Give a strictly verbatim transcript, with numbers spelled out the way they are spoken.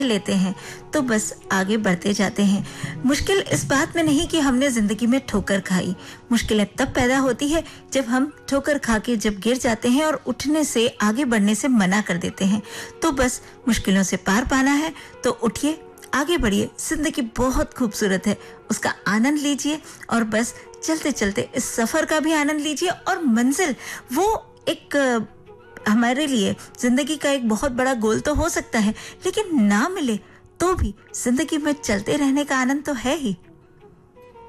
लेते हैं तो बस आगे बढ़ते जाते हैं। मुश्किल इस बात में नहीं कि हमने जिंदगी में ठोकर खाई, मुश्किलें तब पैदा होती है जब हम ठोकर खा के जब गिर जाते हैं और उठने से, आगे बढ़ने से मना कर देते हैं। तो बस मुश्किलों से पार पाना है तो उठिए, आगे बढ़िए। जिंदगी बहुत खूबसूरत है, उसका आनंद लीजिए और बस चलते चलते इस सफर का भी आनंद लीजिए। और मंजिल वो एक हमारे लिए जिंदगी का एक बहुत बड़ा गोल तो हो सकता है, लेकिन ना मिले तो भी जिंदगी में चलते रहने का आनंद तो है ही।